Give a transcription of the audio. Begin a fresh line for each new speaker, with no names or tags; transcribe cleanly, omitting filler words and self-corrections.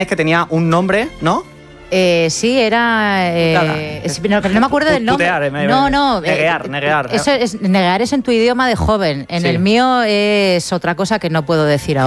Es que tenía un nombre, ¿no?
Sí, era... pero no me acuerdo del nombre.
No. Neguear.
Eso es, negar es en tu idioma de joven. En el mío es otra cosa que no puedo decir ahora.